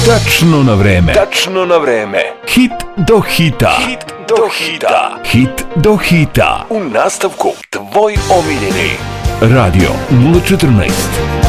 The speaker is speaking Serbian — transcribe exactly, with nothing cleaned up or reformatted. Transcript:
Tačno na vreme. Tačno na vreme. Hit do hita. Hit do hita. Hit do hita. U nastavku tvoj omiljeni Radio nula četrnaest.